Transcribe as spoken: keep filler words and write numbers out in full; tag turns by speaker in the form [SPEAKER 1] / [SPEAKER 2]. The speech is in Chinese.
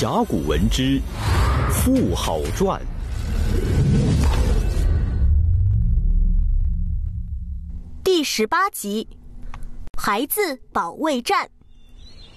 [SPEAKER 1] 甲骨文之妇好传
[SPEAKER 2] 第十八集，孩子保卫战。